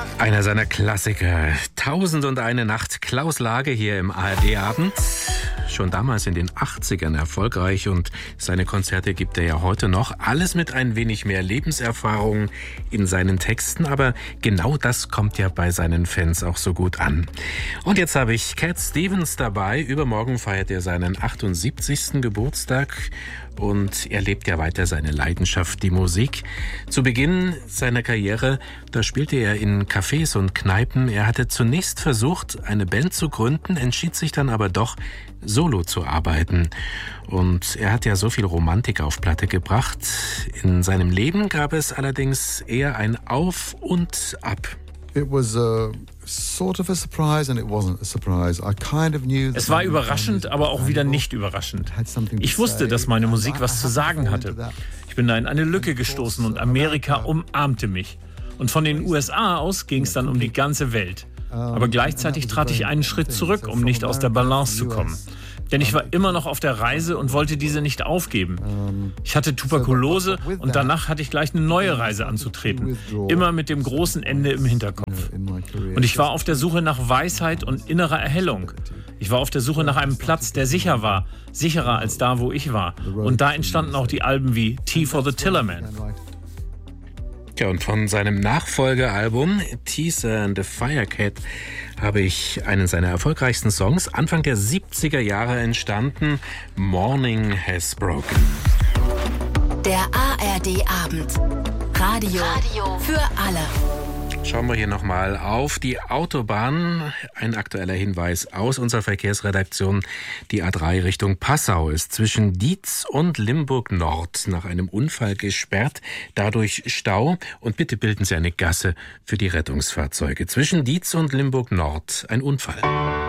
Einer seiner Klassiker, 1001 Nacht, Klaus Lage hier im ARD-Abend. Schon damals in den 80ern erfolgreich und seine Konzerte gibt er ja heute noch. Alles mit ein wenig mehr Lebenserfahrung in seinen Texten, aber genau das kommt ja bei seinen Fans auch so gut an. Und jetzt habe ich Cat Stevens dabei. Übermorgen feiert er seinen 78. Geburtstag. Und er lebt ja weiter seine Leidenschaft, die Musik. Zu Beginn seiner Karriere, da spielte er in Cafés und Kneipen. Er hatte zunächst versucht, eine Band zu gründen, entschied sich dann aber doch, solo zu arbeiten. Und er hat ja so viel Romantik auf Platte gebracht. In seinem Leben gab es allerdings eher ein Auf und Ab. It was sort of a surprise and it wasn't a surprise. I kind of knew. Es war überraschend, aber auch wieder nicht überraschend. Ich wusste, dass meine Musik was zu sagen hatte. Ich bin da in eine Lücke gestoßen und Amerika umarmte mich. Und von den USA aus ging es dann um die ganze Welt. Aber gleichzeitig trat ich einen Schritt zurück, um nicht aus der Balance zu kommen. Denn ich war immer noch auf der Reise und wollte diese nicht aufgeben. Ich hatte Tuberkulose und danach hatte ich gleich eine neue Reise anzutreten. Immer mit dem großen Ende im Hinterkopf. Und ich war auf der Suche nach Weisheit und innerer Erhellung. Ich war auf der Suche nach einem Platz, der sicher war. Sicherer als da, wo ich war. Und da entstanden auch die Alben wie Tea for the Tillerman. Ja, und von seinem Nachfolgealbum Teaser and the Firecat habe ich einen seiner erfolgreichsten Songs, Anfang der 70er Jahre entstanden, Morning Has Broken. Der ARD-Abend. Radio für alle. Schauen wir hier nochmal auf die Autobahn. Ein aktueller Hinweis aus unserer Verkehrsredaktion. Die A3 Richtung Passau ist zwischen Dietz und Limburg Nord nach einem Unfall gesperrt. Dadurch Stau. Und bitte bilden Sie eine Gasse für die Rettungsfahrzeuge. Zwischen Dietz und Limburg Nord ein Unfall.